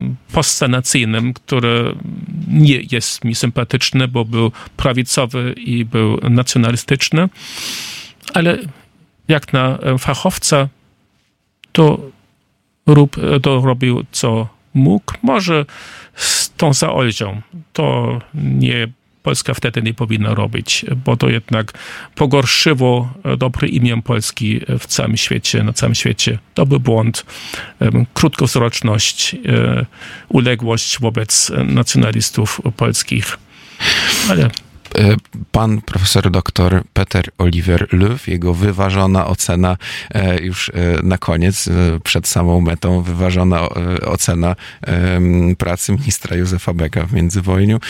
postscenacyjnym, który nie jest mi sympatyczny, bo był prawicowy i był nacjonalistyczny, ale jak na fachowca to robił co mógł. Może z tą Zaolzią to Polska wtedy nie powinna robić, bo to jednak pogorszyło dobre imię Polski w całym świecie, na całym świecie. To był błąd, krótkowzroczność, uległość wobec nacjonalistów polskich. Ale pan profesor dr Peter Oliver Löw, jego wyważona ocena już na koniec, przed samą metą, wyważona ocena pracy ministra Józefa Becka w międzywojniu.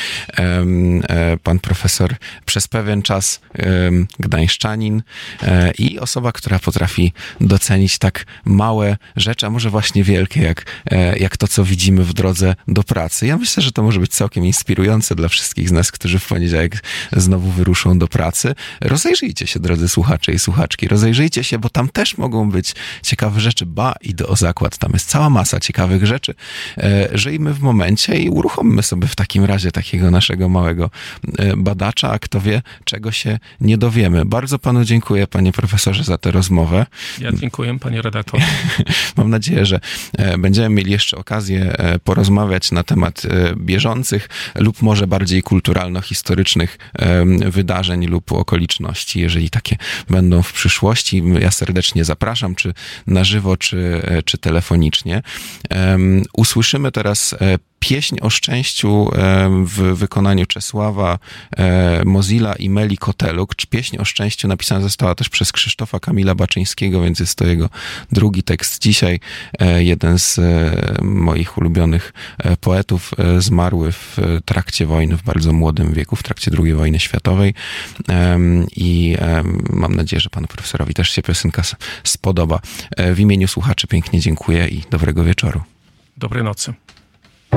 Pan profesor przez pewien czas gdańszczanin i osoba, która potrafi docenić tak małe rzeczy, a może właśnie wielkie, jak to, co widzimy w drodze do pracy. Ja myślę, że to może być całkiem inspirujące dla wszystkich z nas, którzy w poniedziałek znowu wyruszą do pracy. Rozejrzyjcie się, drodzy słuchacze i słuchaczki, rozejrzyjcie się, bo tam też mogą być ciekawe rzeczy. Idę o zakład, tam jest cała masa ciekawych rzeczy. Żyjmy w momencie i uruchommy sobie w takim razie takiego naszego małego badacza, a kto wie, czego się nie dowiemy. Bardzo panu dziękuję, panie profesorze, za tę rozmowę. Ja dziękuję, panie redaktorze. Mam nadzieję, że będziemy mieli jeszcze okazję porozmawiać na temat bieżących lub może bardziej kulturalno-historycznych wydarzeń lub okoliczności, jeżeli takie będą w przyszłości. Ja serdecznie zapraszam, czy na żywo, czy telefonicznie. Usłyszymy teraz pieśń o szczęściu w wykonaniu Czesława Mozilla i Meli Koteluk. Pieśń o szczęściu napisana została też przez Krzysztofa Kamila Baczyńskiego, więc jest to jego drugi tekst dzisiaj. Jeden z moich ulubionych poetów, zmarły w trakcie wojny, w bardzo młodym wieku, w trakcie II wojny światowej. I mam nadzieję, że panu profesorowi też się piosenka spodoba. W imieniu słuchaczy pięknie dziękuję i dobrego wieczoru. Dobrej nocy.